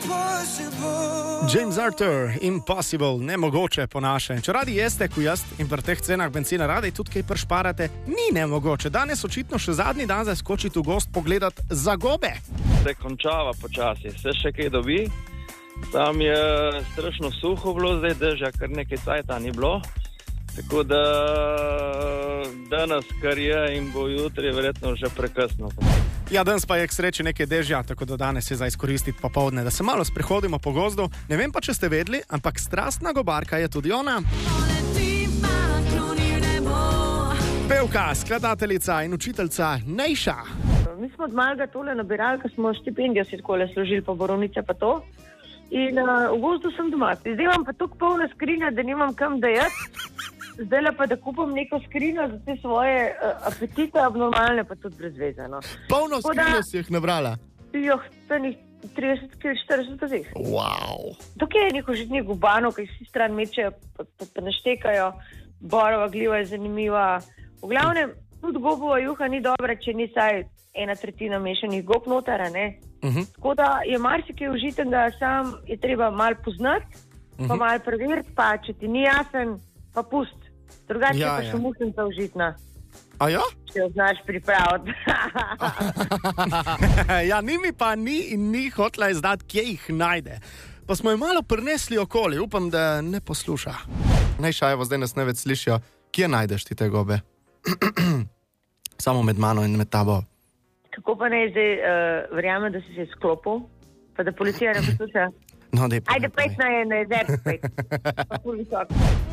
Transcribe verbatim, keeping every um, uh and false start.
James Arthur, Impossible, nemogoče po naše. Če radi jeste, ko jaz in pri teh cenah benzina radi tudi kaj pršparate, ni nemogoče. Danes očitno še zadnji dan zaskočiti v gost pogledati za gobe. Se končava počasi, se še kaj dobi. Tam je strašno suho bilo, zdaj dežja, kar nekaj cajta ni bilo. Tako da danes, kar je in bo jutri, verjetno že prekasno. Ja, danes pa je k sreči nekaj dežja, tako da danes je za izkoristiti popoldne, da se malo sprehodimo po gozdu. Ne vem pa, če ste vedeli, ampak strastna gobarka je tudi ona. Pevka, skladateljica in učiteljica Nejša. Mi smo od malega tole nabirali, ko smo štipendijo si takole služili po borovnice pa to. In uh, v gozdu sem doma. Zdaj imam pa toliko polna skrinja, da nimam kam dajati. Zdaj pa, da kupam neko skrinjo za te svoje uh, apetite, abnormalne pa tudi brezvezano. Polno skrinjo si jih nabrala? Jo, tenih trideset, štirideset vzih. Wow. Tukaj je neko žitnih gubanov, ki si stran mečejo, pa, pa, pa naštekajo. Borova gljiva je zanimiva. V glavnem, tudi gobova juha ni dobra, če ni saj ena tretjina mešanih gob notara, ne? Uh-huh. Tako da je marsikaj užitenega, sam je treba malo poznati, uh-huh. pa malo preveriti, pa če ti ni jasen, pa pust. Drugače ja, pa še ja. Mušnica užitna. A ja? Če jo znaš pripraviti. Ja, ni mi pa ni in ni hotla izdati, kje jih najde. Pa smo jo malo prinesli okoli, upam, da ne posluša. Nejša, evo, zdaj nas največ slišijo. Kje najdeš ti te gobe? Samo med mano in med tabo. Kako pa ne zdaj uh, verjamem, da si se izklopil, pa da policija ne posluša? No, dej pa Ajde, pet na je, ne, zdaj pet. Pa pol visok.